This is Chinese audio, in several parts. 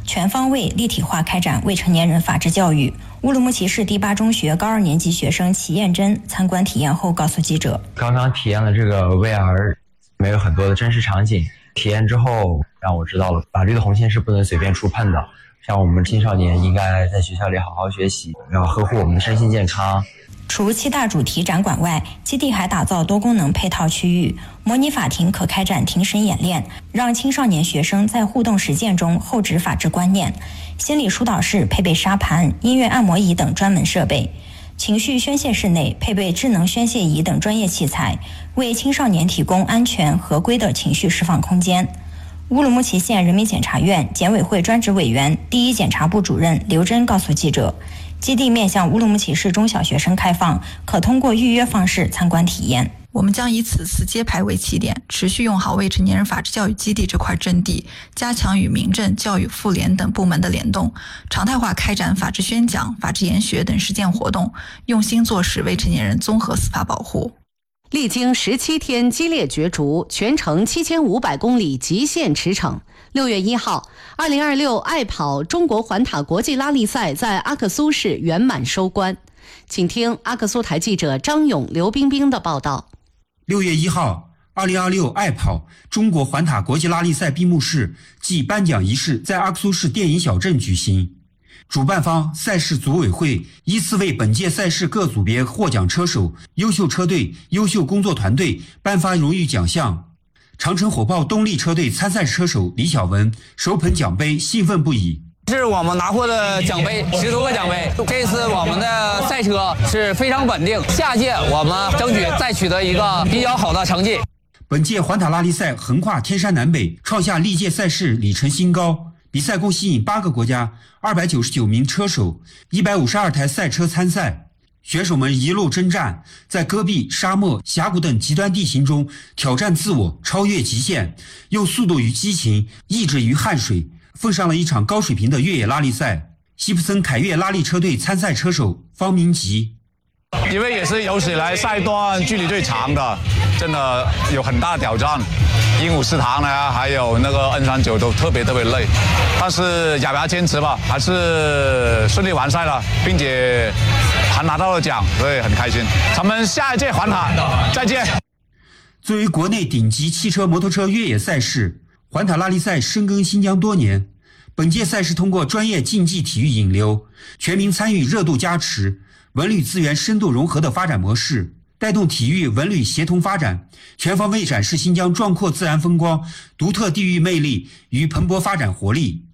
全方位立体化开展未成年人法治教育。乌鲁木齐市第8中学高2年级学生齐艳珍参观体验后告诉记者：“ 刚刚体验了这个 VR， 里面有很多的真实场景。体验之后，让我知道了法律的红线是不能随便触碰的。像我们青少年应该在学校里好好学习，要呵护我们的身心健康。” 除7大主题展馆外，基地还打造多功能配套区域，模拟法庭可开展庭审演练，让青少年学生在互动实践中厚植法治观念。心理疏导室配备沙盘、音乐按摩椅等专门设备，情绪宣泄室内配备智能宣泄仪等专业器材，为青少年提供安全合规的情绪释放空间。乌鲁木齐县人民检察院检委会专职委员、第1检察部主任刘真告诉记者，基地面向乌鲁木齐市中小学生开放，可通过预约方式参观体验。 我们将以此次揭牌为起点，持续用好未成年人法治教育基地这块阵地，加强与民政、教育、妇联等部门的联动，常态化开展法治宣讲、法治研学等实践活动，用心做实未成年人综合司法保护。 历经17天激烈角逐，全程7500公里极限驰骋。6月1号，2026爱跑中国环塔国际拉力赛在阿克苏市圆满收官。请听阿克苏台记者张勇、刘冰冰的报道。 6月1号，2026爱跑中国环塔国际拉力赛闭幕式暨颁奖仪式在阿克苏市电影小镇举行。主办方赛事组委会依次为本届赛事各组别获奖车手、优秀车队、优秀工作团队颁发荣誉奖项。长城火炮动力车队参赛车手李晓文手捧奖杯，兴奋不已。 是我们拿获的奖杯10多个奖杯，这次我们的赛车是非常稳定，下届我们争取再取得一个比较好的成绩。 本届环塔拉力赛横跨天山南北，创下历届赛事里程新高。比赛共吸引8个国家299名车手152台赛车参赛，选手们一路征战，在戈壁、沙漠、峡谷等极端地形中挑战自我，超越极限，用速度与激情抑制于汗水，奉上了一场高水平的越野拉力赛。西普森凯越拉力车队参赛车手方明吉： 因为也是有史以来赛段距离最长的，真的有很大的挑战。鹦鹉食堂呢，还有那个 N39都特别累，但是咬牙坚持吧，还是顺利完赛了，并且还拿到了奖，所以很开心。咱们下一届环塔再见。 作为国内顶级汽车、摩托车越野赛事，环塔拉力赛深耕新疆多年。本届赛事通过专业竞技体育引流、全民参与热度加持、文旅资源深度融合的发展模式，带动体育文旅协同发展，全方位展示新疆壮阔自然风光、独特地域魅力与蓬勃发展活力。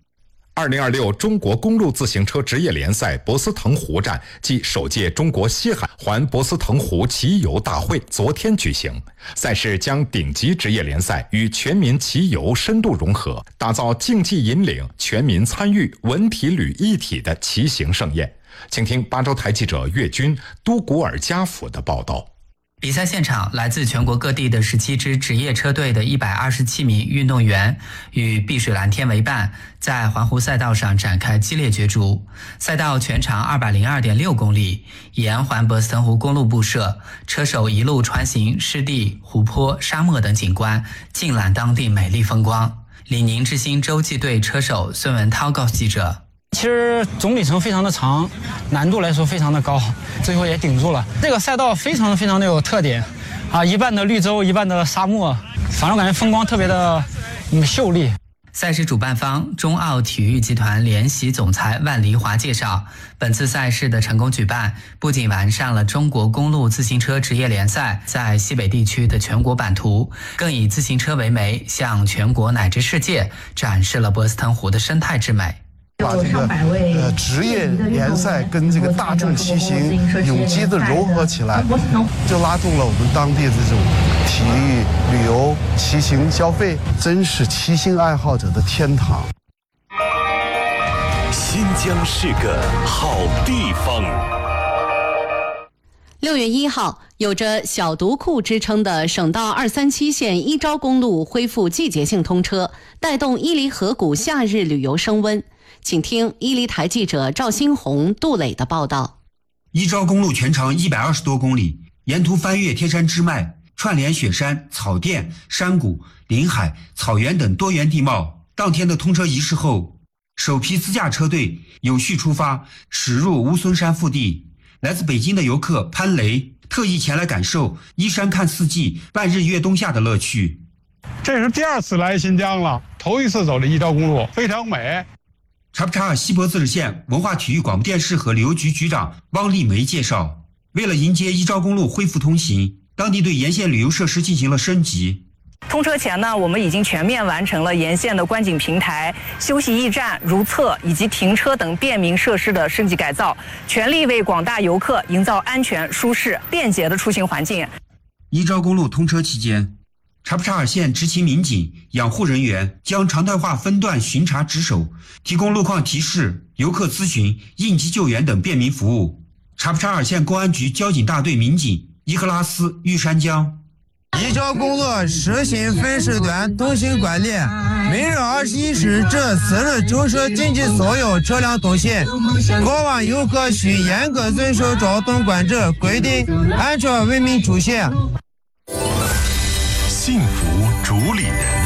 2026中国公路自行车职业联赛博斯腾湖站暨首届中国西海环博斯腾湖骑游大会昨天举行。赛事将顶级职业联赛与全民骑游深度融合，打造竞技引领、全民参与、文体旅一体的骑行盛宴。请听巴州台记者岳军、都古尔加府的报道。 比赛现场，来自全国各地的17支职业车队的127名运动员与碧水蓝天为伴，在环湖赛道上展开激烈角逐。赛道全长202.6公里，沿环博斯腾湖公路布设，车手一路穿行湿地、湖泊、沙漠等景观，尽览当地美丽风光。李宁之星洲际队车手孙文涛告诉记者： 其实总里程非常的长，难度来说非常的高，最后也顶住了。这个赛道非常的有特点啊，一半的绿洲，一半的沙漠，反正感觉风光特别的秀丽。 赛事主办方中奥体育集团联席总裁万黎华介绍，本次赛事的成功举办，不仅完善了中国公路自行车职业联赛在西北地区的全国版图，更以自行车为媒，向全国乃至世界展示了博斯腾湖的生态之美。 把这个职业联赛跟这个大众骑行有机的融合起来，就拉动了我们当地的这种体育旅游、骑行消费，真是骑行爱好者的天堂。 新疆是个好地方。 6月1号，有着小独库之称的省道237线伊昭公路恢复季节性通车，带动伊犁河谷夏日旅游升温。请听伊犁台记者赵新红、杜磊的报道。 伊昭公路全长120多公里，沿途翻越天山支脉，串联雪山、草甸、山谷、林海、草原等多元地貌。当天的通车仪式后， 首批自驾车队有序出发，驶入乌孙山腹地。来自北京的游客潘雷特意前来感受依山看四季、半日月冬夏的乐趣。 这是第2次来新疆了，头一次走的宜昭公路，非常美。 察布查尔锡伯自治县文化体育广播电视和旅游局局长汪丽梅介绍，为了迎接宜昭公路恢复通行，当地对沿线旅游设施进行了升级。 通车前呢，我们已经全面完成了沿线的观景平台、休息驿站、如厕以及停车等便民设施的升级改造，全力为广大游客营造安全、舒适、便捷的出行环境。 宜昭公路通车期间，察布查尔县执勤民警、养护人员将常态化分段巡查值守，提供路况提示、游客咨询、应急救援等便民服务。察布查尔县公安局交警大队民警伊克拉斯、玉山江。 宜昭公路实行分时段通行管理，每日21时至4日9时禁止所有车辆通行。过往游客需严格遵守交通管制规定，安全文明出行。 幸福主理人。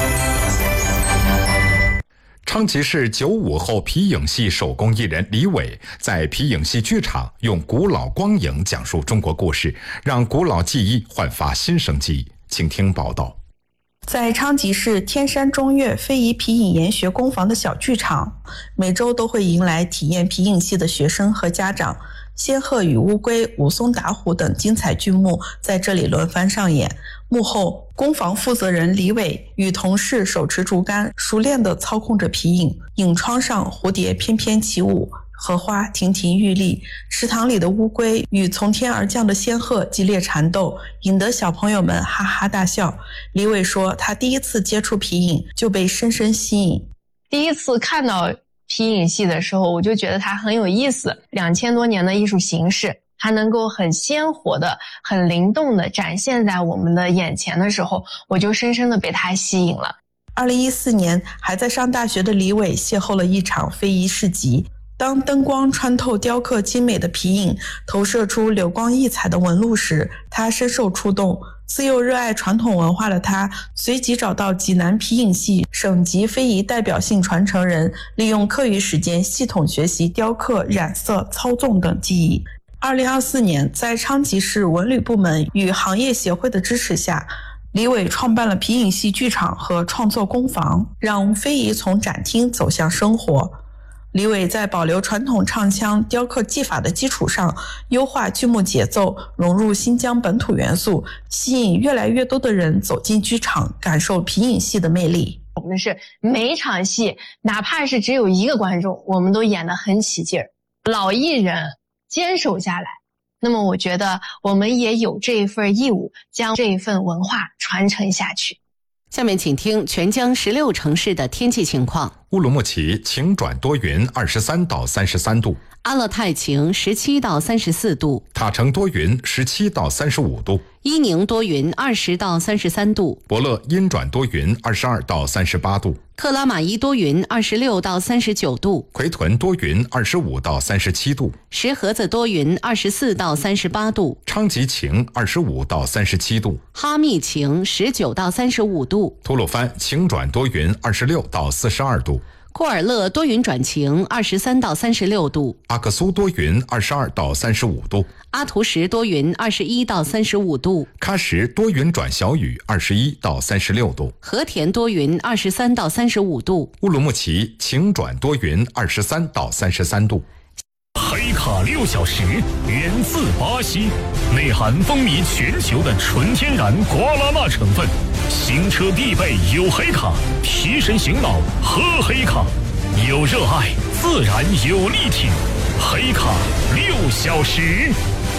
昌吉市95后皮影戏手工艺人李伟在皮影戏剧场用古老光影讲述中国故事，让古老技艺焕发新生机。请听报道。 在昌吉市天山中岳非遗皮影研学工坊的小剧场，每周都会迎来体验皮影戏的学生和家长。仙鹤与乌龟、武松打虎等精彩剧目在这里轮番上演。幕后工坊负责人李伟与同事手持竹竿，熟练地操控着皮影，影窗上蝴蝶翩翩起舞，荷花亭亭玉立，池塘里的乌龟与从天而降的仙鹤激烈缠斗，引得小朋友们哈哈大笑。李伟说，他第一次接触皮影就被深深吸引。 第一次看到皮影戏的时候，我就觉得它很有意思，2000多年的艺术形式，它能够很鲜活的、很灵动的展现在我们的眼前的时候，我就深深的被它吸引了。 2014年，还在上大学的李伟邂逅了一场非遗市集。当灯光穿透雕刻精美的皮影，投射出流光溢彩的纹路时，他深受触动。自幼热爱传统文化的他，随即找到济南皮影戏省级非遗代表性传承人，利用课余时间系统学习雕刻、染色、操纵等技艺。2024年，在昌吉市文旅部门与行业协会的支持下，李伟创办了皮影戏剧场和创作工坊，让非遗从展厅走向生活。李伟在保留传统唱腔、雕刻技法的基础上，优化剧目节奏，融入新疆本土元素，吸引越来越多的人走进剧场，感受皮影戏的魅力。 我们是每一场戏，哪怕是只有一个观众，我们都演得很起劲儿，老艺人坚守下来。那么我觉得我们也有这一份义务，将这一份文化传承下去。 下面请听全疆16城市的天气情况。 乌鲁木齐晴转多云，23到33度； 阿勒泰晴，17到34度； 塔城多云，17到35度； 伊宁多云，20到33度； 博乐阴转多云，22到38度； 克拉玛依多云，26到39度； 奎屯多云，25到37度； 石河子多云，24到38度； 昌吉晴，25到37度； 哈密晴，19到35度； 吐鲁番晴转多云，26到42度； 库尔勒多云转晴，23到36度； 阿克苏多云，22到35度； 阿图什多云，21到35度； 喀什多云转小雨，21到36度； 和田多云，23到35度； 乌鲁木齐晴转多云，23到33度。 黑卡6小时源自巴西，内含风靡全球的纯天然瓜拉纳成分，行车必备有黑卡，提神醒脑喝黑卡，有热爱自然有力挺，黑卡6小时。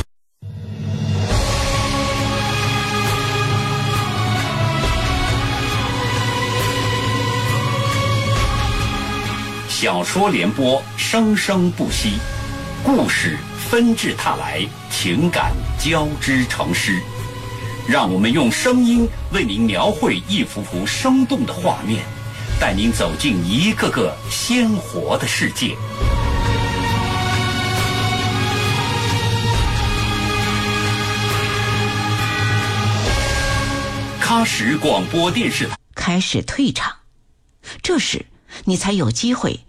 小说联播，生生不息，故事纷至沓来，情感交织成诗。让我们用声音为您描绘一幅幅生动的画面，带您走进一个个鲜活的世界。喀什广播电视台开始退场，这时你才有机会